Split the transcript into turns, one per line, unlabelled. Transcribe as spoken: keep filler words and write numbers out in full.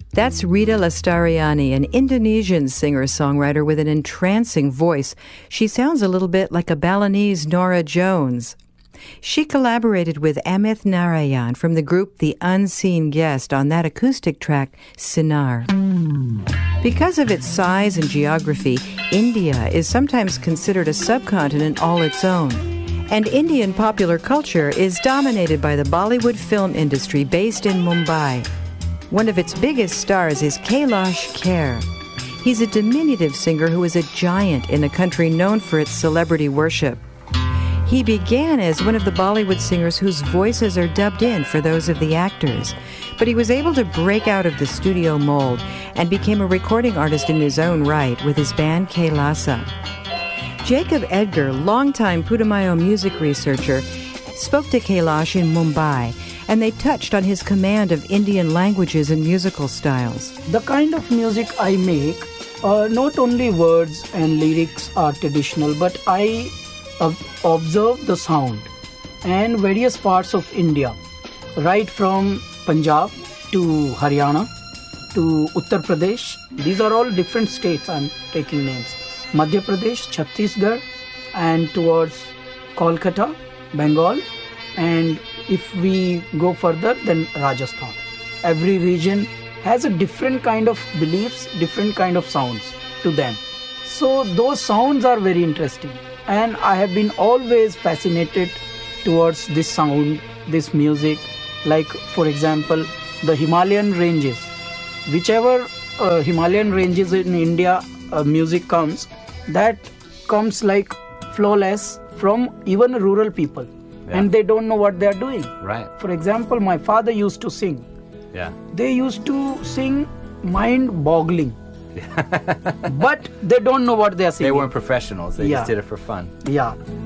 That's Rita Lestariani, an Indonesian singer-songwriter with an entrancing voice. She sounds a little bit like a Balinese Norah Jones. She collaborated with Amit Narayan from the group The Unseen Guest on that acoustic track, Sinar. Because of its size and geography, India is sometimes considered a subcontinent all its own. And Indian popular culture is dominated by the Bollywood film industry based in Mumbai. One of its biggest stars is Kailash Kher. He's a diminutive singer who is a giant in a country known for its celebrity worship. He began as one of the Bollywood singers whose voices are dubbed in for those of the actors. But he was able to break out of the studio mold and became a recording artist in his own right with his band Kailasa. Jacob Edgar, longtime Putumayo music researcher, spoke to Kailash in Mumbai, and they touched on his command of Indian languages and musical styles.
The kind of music I make, uh, not only words and lyrics are traditional, but I observe the sound and various parts of India, right from Punjab to Haryana to Uttar Pradesh. These are all different states I'm taking names. Madhya Pradesh, Chhattisgarh, and towards Kolkata, Bengal, and if we go further, then Rajasthan. Every region has a different kind of beliefs, different kind of sounds to them. So those sounds are very interesting. And I have been always fascinated towards this sound, this music. Like, for example, the Himalayan ranges. Whichever uh, Himalayan ranges in India uh, music comes, that comes like flawless from even rural people. Yeah. And they don't know what they are doing.
Right.
For example, my father used to sing.
Yeah.
They used to sing mind-boggling. But they don't know what they are singing.
They weren't professionals. They
yeah.
just did it for fun.
Yeah.